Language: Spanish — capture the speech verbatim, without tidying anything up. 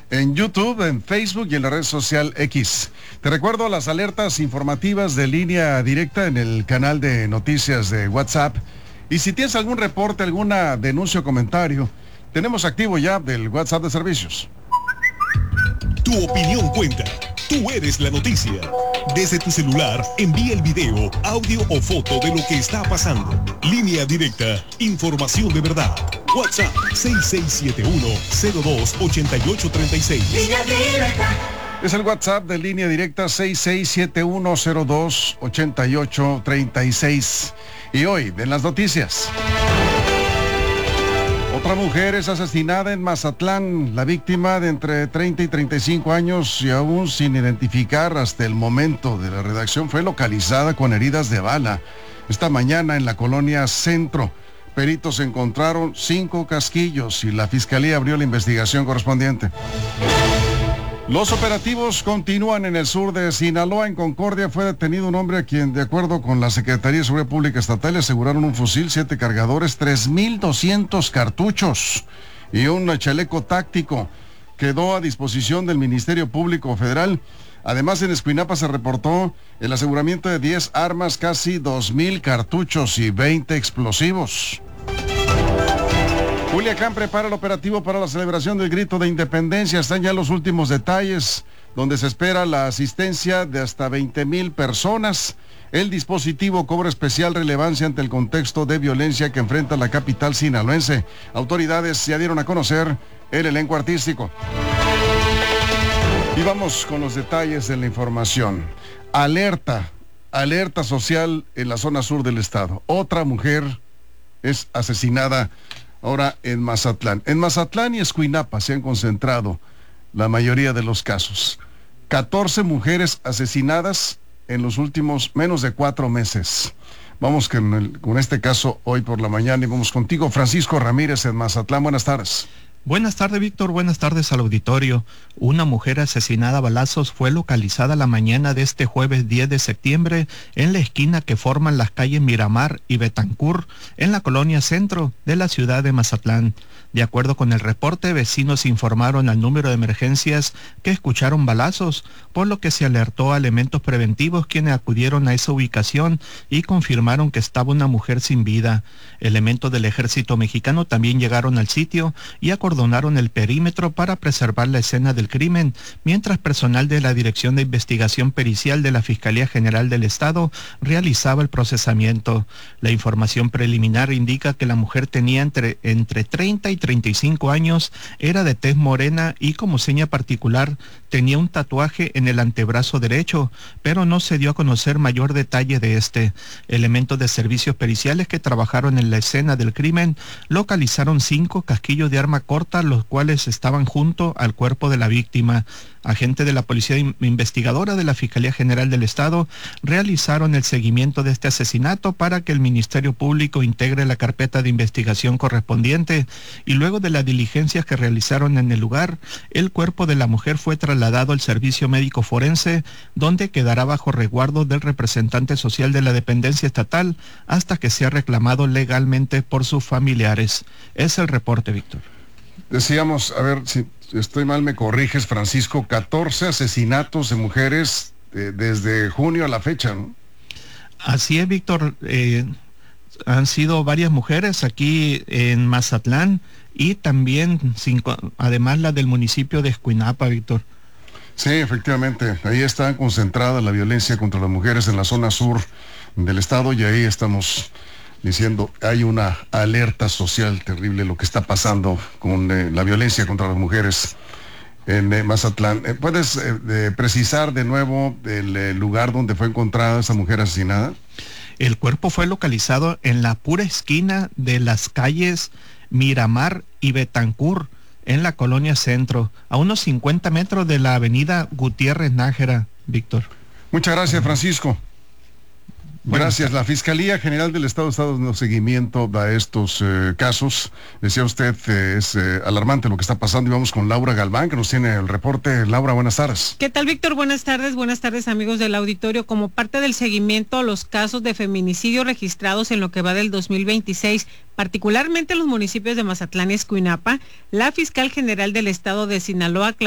en YouTube, en Facebook y en la red social X. Te recuerdo las alertas informativas de Línea Directa en el canal de noticias de WhatsApp. Y si tienes algún reporte, alguna denuncia o comentario, tenemos activo ya del WhatsApp de servicios. Tu opinión cuenta. Tú eres la noticia. Desde tu celular, envía el video, audio o foto de lo que está pasando. Línea Directa, información de verdad. WhatsApp seis seis siete uno, cero dos, ocho ocho tres seis. Línea Directa. Es el WhatsApp de Línea Directa seis seis siete uno, cero dos, ocho ocho tres seis. Y hoy, en las noticias. Otra mujer es asesinada en Mazatlán. La víctima, de entre treinta y treinta y cinco años y aún sin identificar hasta el momento de la redacción, fue localizada con heridas de bala esta mañana en la colonia Centro. Peritos encontraron cinco casquillos y la fiscalía abrió la investigación correspondiente. Los operativos continúan en el sur de Sinaloa. En Concordia fue detenido un hombre a quien, de acuerdo con la Secretaría de Seguridad Pública Estatal, le aseguraron un fusil, siete cargadores, tres mil doscientos cartuchos y un chaleco táctico. Quedó a disposición del Ministerio Público Federal. Además, en Escuinapa se reportó el aseguramiento de diez armas, casi dos mil cartuchos y veinte explosivos. Culiacán prepara el operativo para la celebración del Grito de Independencia. Están ya los últimos detalles, donde se espera la asistencia de hasta veinte mil personas. El dispositivo cobra especial relevancia ante el contexto de violencia que enfrenta la capital sinaloense. Autoridades ya dieron a conocer el elenco artístico. Y vamos con los detalles de la información. Alerta, alerta social en la zona sur del estado. Otra mujer es asesinada ahora en Mazatlán. En Mazatlán y Escuinapa se han concentrado la mayoría de los casos. catorce mujeres asesinadas en los últimos menos de cuatro meses. Vamos con, el, con este caso hoy por la mañana y vamos contigo, Francisco Ramírez, en Mazatlán. Buenas tardes. Buenas tardes, Víctor. Buenas tardes al auditorio. Una mujer asesinada a balazos fue localizada la mañana de este jueves diez de septiembre en la esquina que forman las calles Miramar y Betancur, en la colonia Centro de la ciudad de Mazatlán. De acuerdo con el reporte, vecinos informaron al número de emergencias que escucharon balazos, por lo que se alertó a elementos preventivos, quienes acudieron a esa ubicación y confirmaron que estaba una mujer sin vida. Elementos del ejército mexicano también llegaron al sitio y acordonaron el perímetro para preservar la escena del crimen, mientras personal de la Dirección de Investigación Pericial de la Fiscalía General del Estado realizaba el procesamiento. La información preliminar indica que la mujer tenía entre, entre treinta y treinta y cinco años, era de tez morena y como seña particular tenía un tatuaje en el antebrazo derecho, pero no se dio a conocer mayor detalle de este. Elementos de servicios periciales que trabajaron en la escena del crimen localizaron cinco casquillos de arma corta, los cuales estaban junto al cuerpo de la víctima. Agentes de la Policía Investigadora de la Fiscalía General del Estado realizaron el seguimiento de este asesinato para que el Ministerio Público integre la carpeta de investigación correspondiente, y luego de las diligencias que realizaron en el lugar, el cuerpo de la mujer fue trasladado al servicio médico forense, donde quedará bajo resguardo del representante social de la dependencia estatal hasta que sea reclamado legalmente por sus familiares. Es el reporte, Víctor. Decíamos, a ver, si estoy mal me corriges, Francisco, catorce asesinatos de mujeres eh, desde junio a la fecha, ¿no? Así es, Víctor. Eh, han sido varias mujeres aquí en Mazatlán y también, cinco, además la del municipio de Escuinapa, Víctor. Sí, efectivamente, ahí está concentrada la violencia contra las mujeres en la zona sur del estado y ahí estamos diciendo, hay una alerta social terrible lo que está pasando con eh, la violencia contra las mujeres en eh, Mazatlán. Eh, ¿Puedes eh, precisar de nuevo el eh, lugar donde fue encontrada esa mujer asesinada? El cuerpo fue localizado en la pura esquina de las calles Miramar y Betancur, en la colonia Centro, a unos cincuenta metros de la avenida Gutiérrez Nájera, Víctor. Muchas gracias, Francisco. Gracias. La Fiscalía General del Estado está dando seguimiento a estos eh, casos. Decía usted, eh, es eh, alarmante lo que está pasando y vamos con Laura Galván, que nos tiene el reporte. Laura, buenas tardes. ¿Qué tal, Víctor? Buenas tardes, buenas tardes, amigos del auditorio. Como parte del seguimiento a los casos de feminicidio registrados en lo que va del dos mil veintiséis, particularmente en los municipios de Mazatlán y Escuinapa, la Fiscal General del Estado de Sinaloa